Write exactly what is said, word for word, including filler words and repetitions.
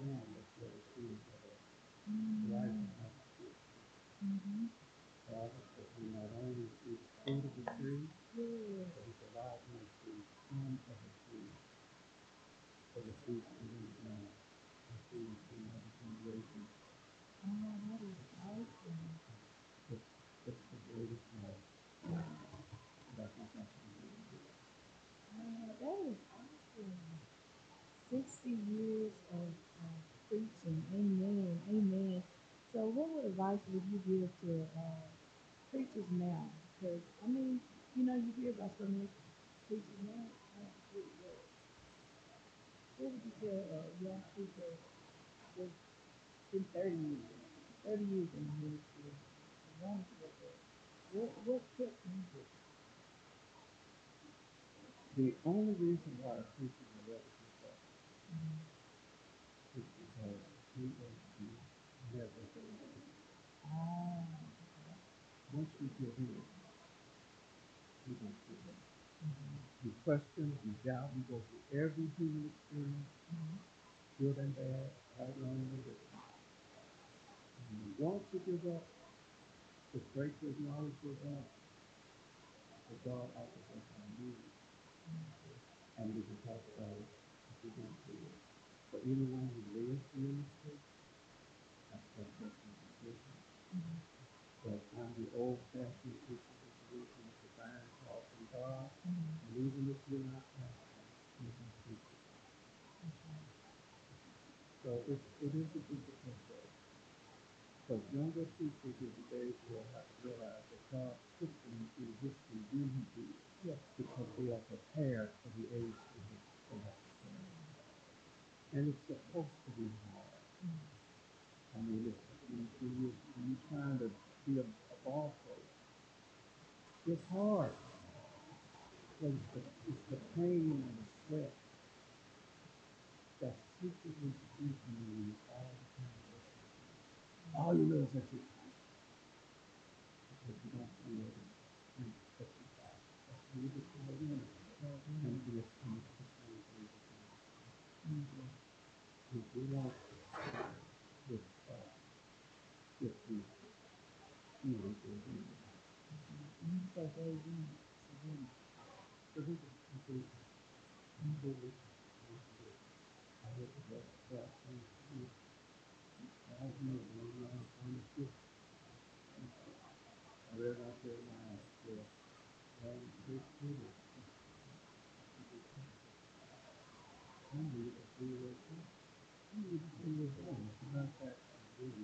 Mm-hmm. Yeah. Oh, that is awesome. Oh, that is awesome. sixty years of uh, preaching. Amen. Amen. So, what would advice would you give to uh, preachers now? Because, I mean, you know, you hear about so many preachers now. What, what, what would you tell uh, young people that's been thirty years, thirty years in the ministry? One for that. What, what kept you there? Mm-hmm. Ah, okay. Mm-hmm. Mm-hmm. Mm-hmm. Mm-hmm. That's right. Yes. Mm-hmm. Mm-hmm. Mm-hmm. You say they win. Win. Mm-hmm.